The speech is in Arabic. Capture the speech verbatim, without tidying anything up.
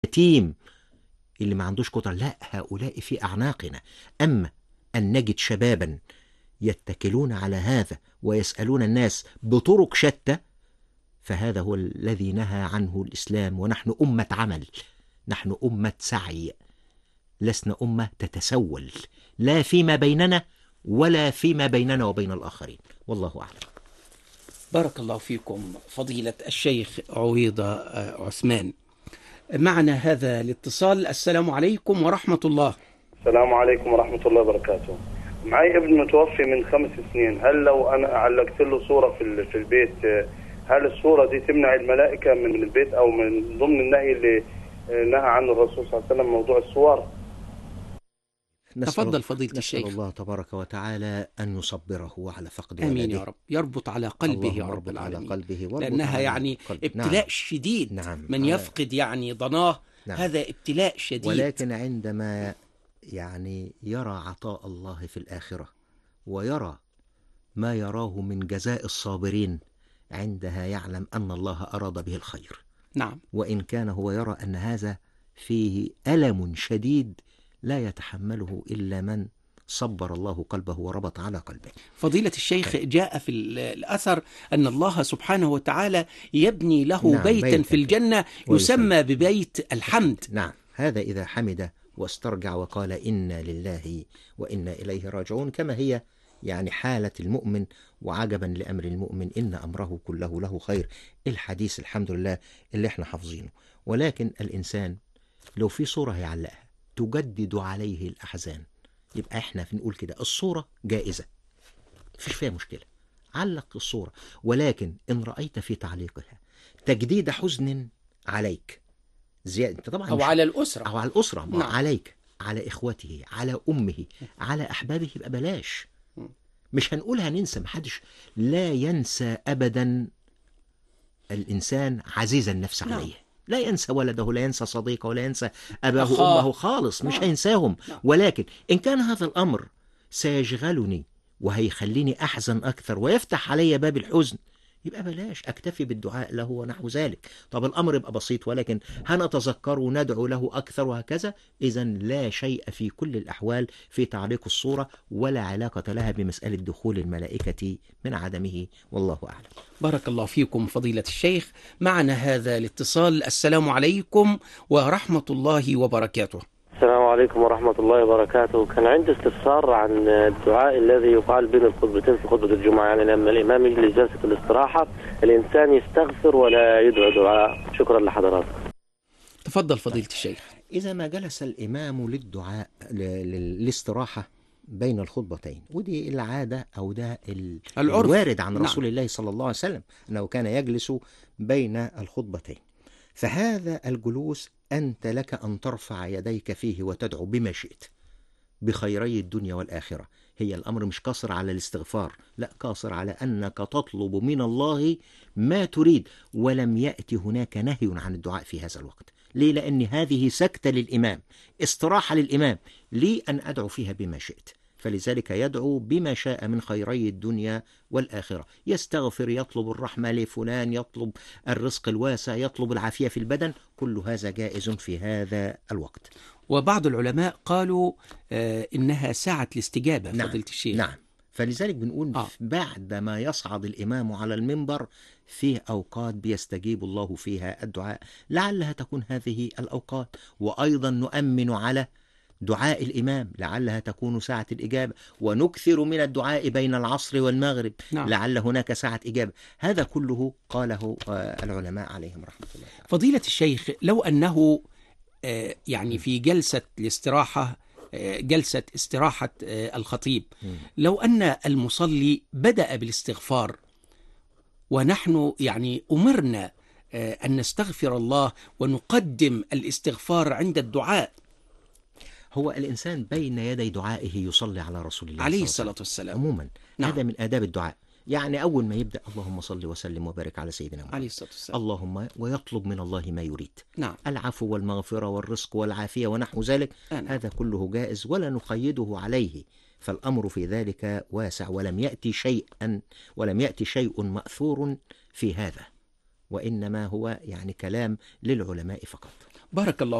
اليتيم اللي ما عندوش قدرة، لا، هؤلاء في أعناقنا. أما أن نجد شبابا يتكلون على هذا ويسألون الناس بطرق شتى، فهذا هو الذي نهى عنه الإسلام. ونحن أمة عمل، نحن أمة سعي، لسنا أمة تتسول، لا فيما بيننا ولا فيما بيننا وبين الآخرين. والله أعلم. بارك الله فيكم فضيلة الشيخ عويضة عثمان. معنا هذا الاتصال. السلام عليكم ورحمة الله. السلام عليكم ورحمة الله وبركاته. معي ابن متوفي من خمس سنين، هل لو أنا علقت له صورة في في البيت، هل الصورة دي تمنع الملائكة من البيت أو من ضمن النهي اللي نهى عنه الرسول صلى الله عليه وسلم موضوع الصور؟ تفضل فضيلة الشيخ. نسأل الله تبارك وتعالى أن يصبره على فقد آمين ولده. يا رب، يربط على قلبه يا رب على العالمين، قلبه لأنها يعني قلب. ابتلاء نعم. شديد. نعم. من يفقد يعني ضناه، نعم. هذا ابتلاء شديد. ولكن عندما يعني يرى عطاء الله في الآخرة ويرى ما يراه من جزاء الصابرين، عندها يعلم أن الله أراد به الخير. نعم. وإن كان هو يرى أن هذا فيه ألم شديد لا يتحمله إلا من صبر الله قلبه وربط على قلبه. فضيلة الشيخ، جاء في الأثر أن الله سبحانه وتعالى يبني له نعم بيتا, بيتا في الجنة يسمى ببيت الحمد. نعم، هذا إذا حمد واسترجع وقال إنا لله وإنا إليه راجعون، كما هي يعني حالة المؤمن. وعجبا لأمر المؤمن إن أمره كله له خير، الحديث الحمد لله اللي احنا حافظينه. ولكن الإنسان لو في صورة يعلقها تجدد عليه الأحزان، يبقى احنا بنقول كده الصورة جائزة، مفيش فيها مشكلة، علق الصورة. ولكن إن رأيت في تعليقها تجديد حزن عليك زيادة، انت طبعا أو على الأسرة أو على الأسرة، نعم. عليك، على إخوته، على أمه، على أحبابه، يبقى بلاش. مش هنقولها ننسى، محدش لا ينسى أبدا الإنسان عزيز النفس عليه. نعم. لا ينسى ولده، لا ينسى صديقه، ولا ينسى أباه وأمه خالص، مش هينساهم. ولكن إن كان هذا الأمر سيشغلني وهيخليني أحزن أكثر ويفتح علي باب الحزن، يبقى بلاش، أكتفي بالدعاء له ونحو ذلك. طب الأمر يبقى بسيط، ولكن هنتذكر وندعو له أكثر وهكذا. إذا لا شيء في كل الأحوال في تعليق الصورة، ولا علاقة لها بمسألة دخول الملائكة من عدمه، والله أعلم. بارك الله فيكم فضيلة الشيخ. معنا هذا الاتصال. السلام عليكم ورحمة الله وبركاته. السلام عليكم ورحمة الله وبركاته. كان عندي استفسار عن الدعاء الذي يقال بين الخطبتين في خطبة الجمعة، يعني لما الإمام يجلس جلسة الاستراحة الإنسان يستغفر ولا يدعو دعاء. شكرا لحضراتكم. تفضل فضيلة الشيخ. إذا ما جلس الإمام للدعاء للاستراحة بين الخطبتين، ودي العادة أو ده الوارد عن رسول الله صلى الله عليه وسلم أنه كان يجلس بين الخطبتين، فهذا الجلوس أنت لك أن ترفع يديك فيه وتدعو بما شئت بخيري الدنيا والآخرة. هي الأمر مش قاصر على الاستغفار، لا، قاصر على أنك تطلب من الله ما تريد. ولم يأتي هناك نهي عن الدعاء في هذا الوقت. ليه؟ لأن هذه سكتة للإمام، استراحة للإمام، لي أن أدعو فيها بما شئت. فلذلك يدعو بما شاء من خيري الدنيا والآخرة، يستغفر، يطلب الرحمة لفلان، يطلب الرزق الواسع، يطلب العافية في البدن، كل هذا جائز في هذا الوقت. وبعض العلماء قالوا آه إنها ساعة الاستجابة. نعم. فضيلة الشيخ. نعم، فلذلك بنقول آه. بعد ما يصعد الإمام على المنبر فيه أوقات بيستجيب الله فيها الدعاء، لعلها تكون هذه الأوقات. وأيضا نؤمن على دعاء الإمام، لعلها تكون ساعة الإجابة. ونكثر من الدعاء بين العصر والمغرب، نعم. لعل هناك ساعة إجابة. هذا كله قاله العلماء عليهم رحمة الله. فضيلة الشيخ، لو أنه يعني في جلسة الاستراحة، جلسة استراحة الخطيب، لو أن المصلي بدأ بالاستغفار ونحن يعني أمرنا أن نستغفر الله ونقدم الاستغفار عند الدعاء، هو الإنسان بين يدي دعائه يصلي على رسول الله عليه الصلاة والسلام عموما. نعم. هذا من آداب الدعاء. يعني أول ما يبدأ اللهم صل وسلم وبارك على سيدنا محمد عليه الصلاة والسلام، اللهم، ويطلب من الله ما يريد. نعم. العفو والمغفرة والرزق والعافية ونحو ذلك. أنا. هذا كله جائز ولا نقيده عليه، فالأمر في ذلك واسع. ولم يأتي شيئا ولم يأتي شيء مأثور في هذا، وإنما هو يعني كلام للعلماء فقط. بارك الله